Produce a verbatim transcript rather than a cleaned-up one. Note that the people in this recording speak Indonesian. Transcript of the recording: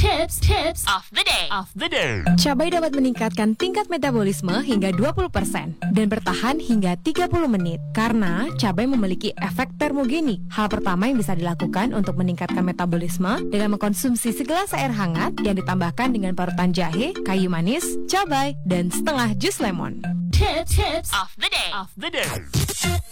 Tips Tips of the day. Of the day. Cabai dapat meningkatkan tingkat metabolisme hingga dua puluh persen dan bertahan hingga tiga puluh menit karena cabai memiliki efek termogenik. Hal pertama yang bisa dilakukan untuk meningkatkan metabolisme dengan mengkonsumsi segelas air hangat yang ditambahkan dengan parutan jahe, kayu manis, cabai, dan setengah jus lemon. Tips Tips of the day. Of the day.